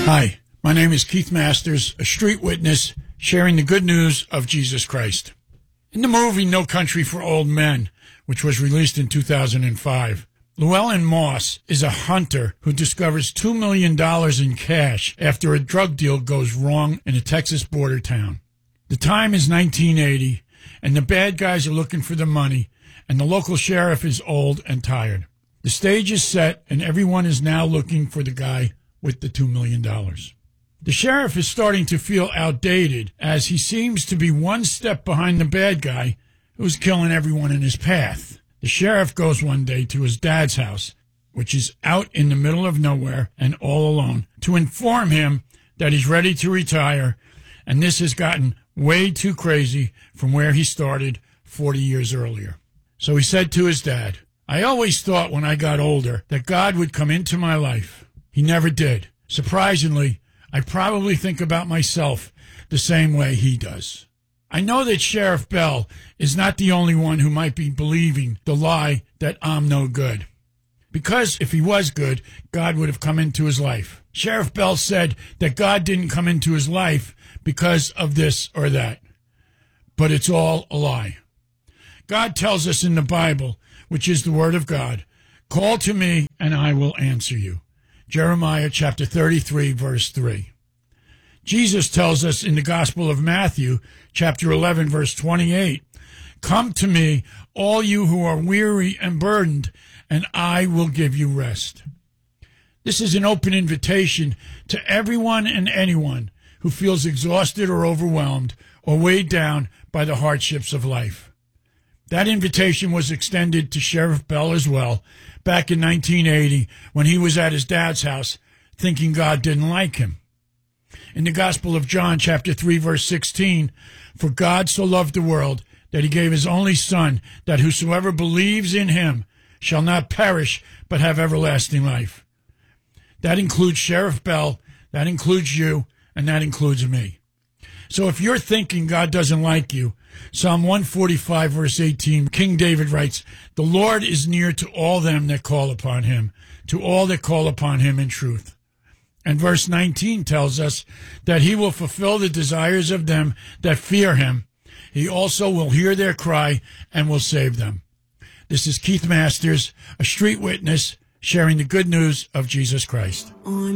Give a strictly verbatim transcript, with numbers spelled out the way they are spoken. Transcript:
Hi, my name is Keith Masters, a street witness sharing the good news of Jesus Christ. In the movie No Country for Old Men, which was released in two thousand five, Llewellyn Moss is a hunter who discovers two million dollars in cash after a drug deal goes wrong in a Texas border town. The time is nineteen eighty, and the bad guys are looking for the money, and the local sheriff is old and tired. The stage is set, and everyone is now looking for the guy with the two million dollars. The sheriff is starting to feel outdated, as he seems to be one step behind the bad guy who's killing everyone in his path. The sheriff goes one day to his dad's house, which is out in the middle of nowhere and all alone, to inform him that he's ready to retire, and this has gotten way too crazy from where he started forty years earlier. So he said to his dad, "I always thought when I got older that God would come into my life. He never did. Surprisingly, I probably think about myself the same way he does." I know that Sheriff Bell is not the only one who might be believing the lie that I'm no good. Because if he was good, God would have come into his life. Sheriff Bell said that God didn't come into his life because of this or that. But it's all a lie. God tells us in the Bible, which is the Word of God, "Call to me and I will answer you." Jeremiah chapter thirty-three, verse three. Jesus tells us in the Gospel of Matthew, chapter eleven, verse twenty-eight, "Come to me, all you who are weary and burdened, and I will give you rest." This is an open invitation to everyone and anyone who feels exhausted or overwhelmed or weighed down by the hardships of life. That invitation was extended to Sheriff Bell as well, back in nineteen eighty, when he was at his dad's house, thinking God didn't like him. In the Gospel of John, chapter three, verse sixteen, "For God so loved the world that he gave his only Son, that whosoever believes in him shall not perish, but have everlasting life." That includes Sheriff Bell, that includes you, and that includes me. So if you're thinking God doesn't like you, Psalm one forty-five, verse eighteen, King David writes, "The Lord is near to all them that call upon him, to all that call upon him in truth." And verse nineteen tells us that he will fulfill the desires of them that fear him. He also will hear their cry and will save them. This is Keith Masters, a street witness, sharing the good news of Jesus Christ. On